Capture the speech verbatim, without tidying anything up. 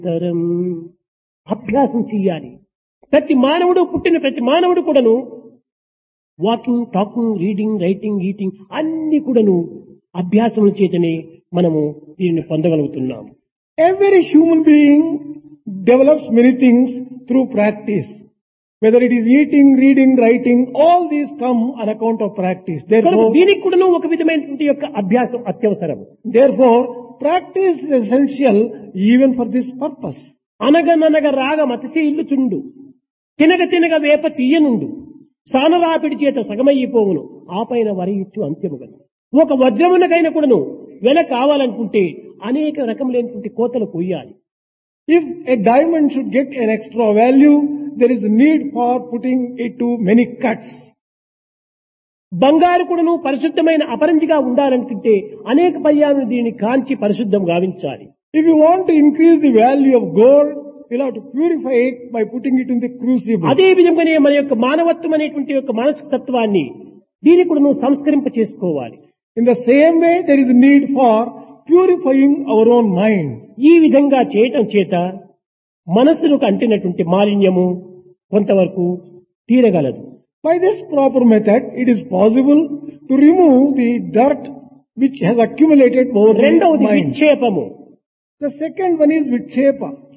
తరం అభ్యాసం చెయ్యాలి. ప్రతి మానవుడు పుట్టిన ప్రతి మానవుడు కూడాను walking, talking, reading, writing, eating అన్ని కూడాను అభ్యాసముల చేతనే మనము దీనిని పొందగలుగుతున్నాము. Every human being develops many things through practice. Whether it is eating, reading, writing, all these come on account of practice. కనుక Therefore, దీనికి కూడాను ఒక విధమైనటువంటి యొక్క అభ్యాసం అత్యవసరం. therefore, practice is essential even for this purpose. అనగననగ రాగం అతిశయిల్లుచుండు, తినగ తినగ వేప తీయనుండు, సానరాపిడి చేత సగమయ్యిపోవును, ఆపైన వరయిచ్చు అంత్యముగను. ఒక వజ్రమునకైన కూడాను వెల కావాలనుకుంటే అనేక రకములైనటువంటి కోతలు కొయ్యాలి. If a diamond should get an extra value, there is a need for putting it to many cuts. బంగారు కూడాను పరిశుద్ధమైన అపరంజిగా ఉండాలనుకుంటే అనేక పర్యాలను దీనిని కాంచి పరిశుద్ధం గావించాలి. If you want to increase the value of gold, you'll have to purify it by putting it in the crucible. అదే విధంగానే మన యొక్క మానవత్వం అనేటువంటి యొక్క మానసిక తత్వాన్ని దీన్ని కూడా నువ్వు సంస్కరింప చేసుకోవాలి. In the same way, there is a need for purifying our own mind. ఈ విధంగా చేయటం చేత మనస్సుకు అంటినటువంటి మాలిన్యము కొంతవరకు తీరగలదు. By this proper method, it is possible to remove the dirt which has accumulated over the రెండవది mind. విక్షేపము. The second one is vikshepa.